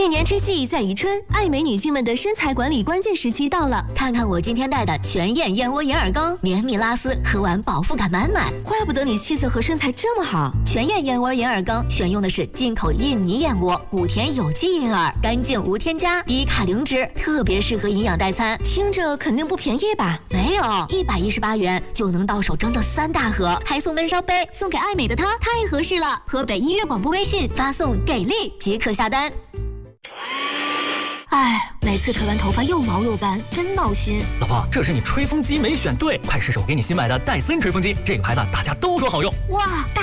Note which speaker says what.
Speaker 1: 1年之计在于春，爱美女性们的身材管理关键时期到了。
Speaker 2: 看看我今天带的全燕燕窝银耳羹，绵密拉丝，喝完饱腹感满满。
Speaker 1: 怪不得你气色和身材这么好。
Speaker 2: 全燕燕窝银耳羹选用的是进口印尼燕窝，谷田有机银耳，干净无添加，低卡零脂，特别适合营养代餐。
Speaker 1: 听着肯定不便宜吧？
Speaker 2: 没有，118元就能到手整整3大盒，还送温烧杯，送给爱美的她太合适了。河北音乐广播微信发送“给力”即可下单。哎，每次吹完头发又毛又干，真闹心。
Speaker 3: 老婆，这是你吹风机没选对，快试试我给你新买的戴森吹风机，这个牌子大家都说好用。
Speaker 2: 哇！